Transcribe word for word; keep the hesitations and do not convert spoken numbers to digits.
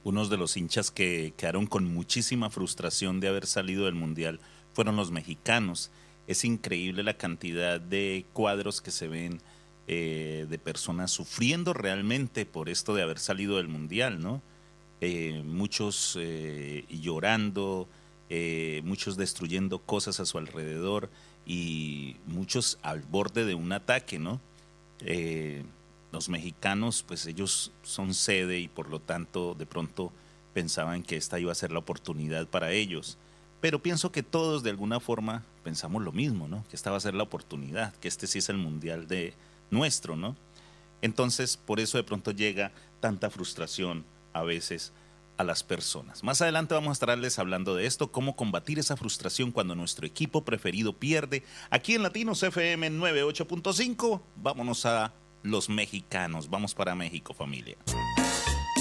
unos de los hinchas que quedaron con muchísima frustración de haber salido del Mundial fueron los mexicanos. Es increíble la cantidad de cuadros que se ven eh, de personas sufriendo realmente por esto de haber salido del Mundial, ¿no? Eh, muchos eh, llorando, eh, muchos destruyendo cosas a su alrededor y muchos al borde de un ataque, ¿no? Eh, los mexicanos, pues ellos son sede y por lo tanto de pronto pensaban que esta iba a ser la oportunidad para ellos. Pero pienso que todos de alguna forma pensamos lo mismo, ¿no? Que esta va a ser la oportunidad, que este sí es el mundial de nuestro, ¿no? Entonces, por eso de pronto llega tanta frustración a veces a las personas. Más adelante vamos a estarles hablando de esto, cómo combatir esa frustración cuando nuestro equipo preferido pierde. Aquí en Latinos F M noventa y ocho punto cinco, vámonos a los mexicanos. Vamos para México, familia.